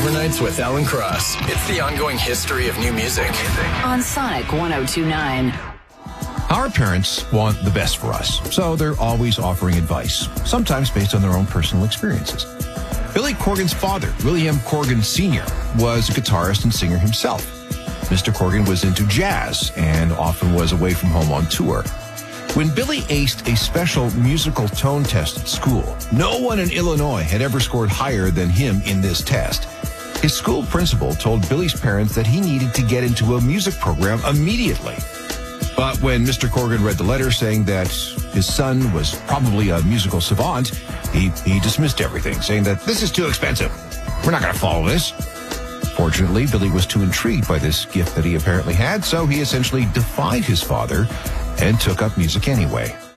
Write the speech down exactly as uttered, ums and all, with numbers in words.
Overnights with Alan Cross. It's the ongoing history of new music. On Sonic one oh two point nine. Our parents want the best for us, so they're always offering advice, sometimes based on their own personal experiences. Billy Corgan's father, William Corgan Senior, was a guitarist and singer himself. Mister Corgan was into jazz and often was away from home on tour. When Billy aced a special musical tone test at school, no one in Illinois had ever scored higher than him in this test. His school principal told Billy's parents that he needed to get into a music program immediately. But when Mister Corgan read the letter saying that his son was probably a musical savant, he, he dismissed everything, saying that this is too expensive. We're not going to follow this. Fortunately, Billy was too intrigued by this gift that he apparently had, so he essentially defied his father and took up music anyway.